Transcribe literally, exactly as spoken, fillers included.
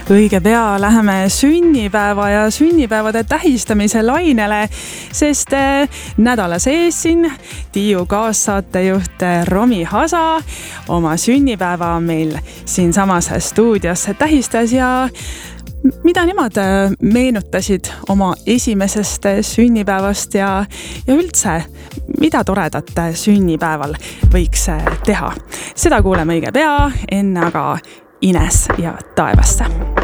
õige pea läheme sünnipäeva ja sünnipäevade tähistamise lainele, sest nädala sees siin Tiiu kaassaatejuht Romi Hasa oma sünnipäeva meil siin samas stuudios tähistas ja mida nemad meenutasid oma esimesest sünnipäevast ja, ja üldse, mida toredat sünnipäeval võiks teha. Seda kuuleme õige pea, enne aga Ines ja taevasse.